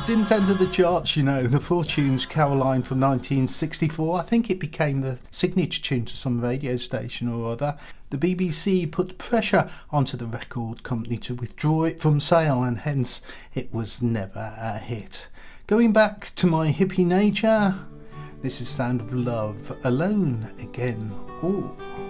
Didn't enter the charts, you know. The Fortunes, Caroline from 1964. I think it became the signature tune to some radio station or other. The BBC put pressure onto the record company to withdraw it from sale, and hence it was never a hit. Going back to my hippie nature, this is Sound of Love, Alone Again. Ooh.